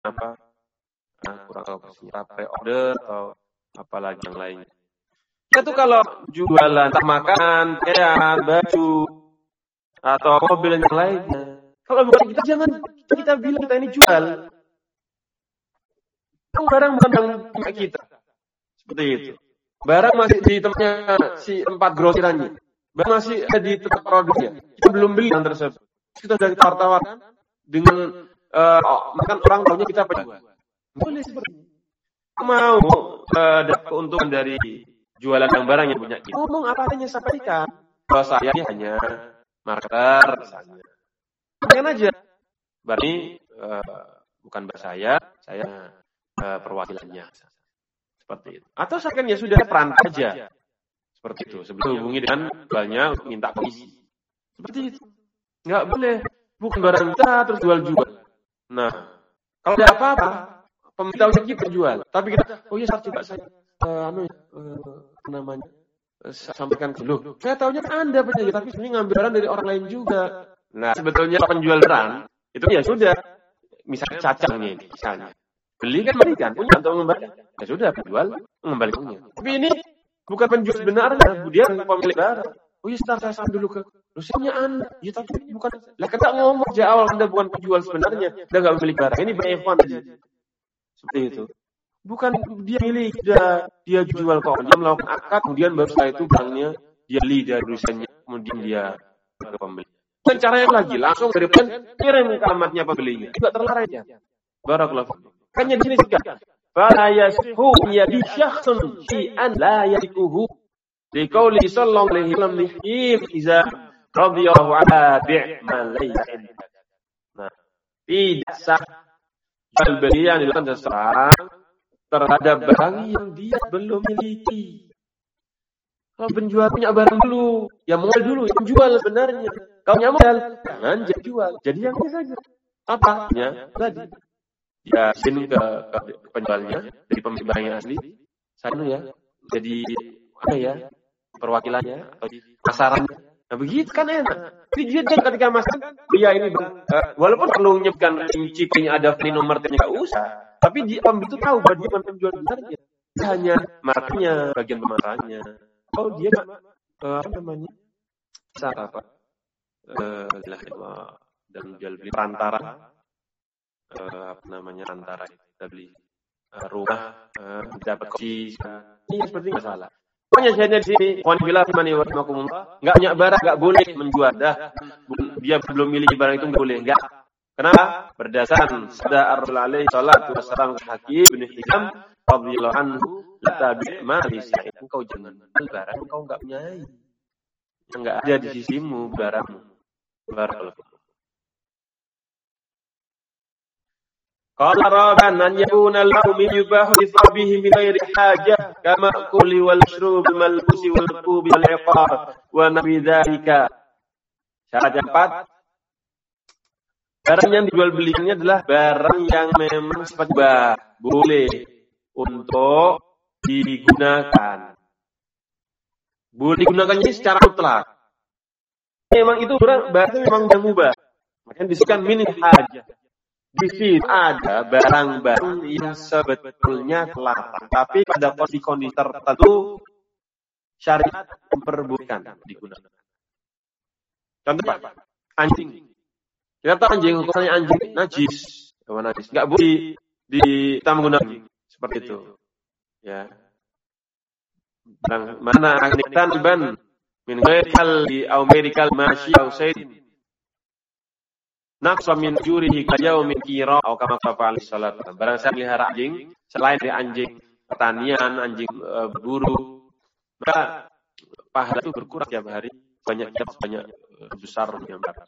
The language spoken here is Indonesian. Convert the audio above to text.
apa? Kurang tahu persisnya. Pre-order atau apalagi yang lainnya. Kita tuh kalau jualan tak makan, pakaian, baju, atau mobil yang lainnya. Kalau bukan kita jangan kita bilang kita ini jual. Barang bukan yang punya kita. Seperti itu. Barang masih di tempatnya si 4 grosirannya. Barang masih ada di tempat produknya. Kita belum beli yang tersebut. Kita sudah tawar-tawarkan dengan makan orang tahunya kita penjual. Boleh seperti itu. Mau dapat keuntungan dari jualan yang barang yang punya kita. Ngomong apa adanya, sampaikan. Kalau saya hanya marketer misalnya. Sampaikan aja. Berarti bukan saya perwakilannya. Seperti itu. Atau sampaikan ya sudah perantara aja. Seperti itu. Sebelum hubungi dengan jualnya untuk minta komisi. Seperti itu. Enggak boleh. Bukan barang kita terus jual-jual. Nah, kalau ada apa-apa, pemberitahunya kita jual. Tapi kita, oh iya coba saya sampaikan ke lu. Saya tahunya Anda penjual, tapi sebenarnya ngambil barang dari orang lain juga. Nah, sebetulnya penjual barang itu ya sudah, misalnya cacang nih, misalnya. Beli kan belikan, punya untuk mengembalikan. Ya sudah, penjual mengembalikannya. Tapi ini bukan penjual sebenarnya, dia pemilik barang. Oh iya, sebentar saya sampai dulu ke Rusianya Anda. Ya tapi bukan. Lah kita ngomong sejak awal Anda bukan penjual sebenarnya. Anda nggak memiliki barang. Ini Ikhwan aja. Seperti itu. Bukan dia milik, dia jual kok. Dia melakukan akad, kemudian baru setelah itu barangnya dia beli dari Rusianya, kemudian dia ke pembeli. Dan cara yang lagi langsung dari kirim ke alamatnya pembelinya. Juga terlarang ya. Barakallahu fiik. Hanya di sini juga. Fala yashu yadi syakhsun syai'an la yalikuhu. Liqauli sallallahu alaihi wasallam lihim iza radiyallahu anha bi'man laysa indak. Nah, tidak sah jual beli yang dilakukan seseorang terhadap barang yang dia belum miliki. Kalau penjual punya barang dulu, ya modal dulu, yang jual sebenarnya. Kalau punya modal, jangan jadi jual. Jadi yang ini saja. Apa? Ya, tadi. Ya, sini ke penjualnya dari pemilik barang yang asli. Saya ya, jadi apa ya? Perwakilannya atau pasarannya. Nah begitu kan enak. Jadi dia ketika masak, dia ini walaupun perlu menyebutkan rinci ada ini nomor nggak usah. Tapi dia pembeli itu tahu bahwa dia penjual benarnya. Dia hanya markanya, bagian pemasarannya. Oh dia apa namanya? Apa? Dan jual beli perantara. Apa namanya antara kita beli rumah dapat kopi. Ini seperti masalah. Pokoknya saya di sini, wanita mani warahmatullah, enggak punya barang enggak boleh menjual dah. Dia belum miliki barang itu enggak boleh, enggak. Kenapa? Berdasarkan sabda Ar-Rasul alaihi salatu wasallam Hakim bin Hizam radhiyallahu anhu, la tabi' ma laysa engkau jangan jual barang engkau enggak punya. Enggak ada di sisimu barangmu. Barakallahu. Qala raban an yakuna lahu min yubahu bi thawbihi min ghairi hajah kama kulli wal shrub malbusi wal qubi wal iqar wa nabi dzalika. Syarat yang 4, barang yang dijual belikannya adalah barang yang memang sifatnya boleh untuk digunakan. Boleh digunakannya secara mutlak. Memang itu barang memang mubah. Makanya disebutkan min hajah. Di sini ada barang-barang yang sebetulnya larang, tapi pada kondisi tertentu syariat memperbolehkan digunakan. Contoh Pak, anjing. Kita tahu anjing, hukumannya anjing najis, najis. Enggak boleh kita menggunakan seperti itu. Ya. Barang mana agnitan ban min ghairi halli aw medikal masyi aw sayd. Naqsa min jurihi kayaumin kira atau kama qala salat. Barang saya melihara anjing selain dari anjing pertanian, anjing berburu, maka pahala itu berkurang tiap hari, banyak besar yang dapat.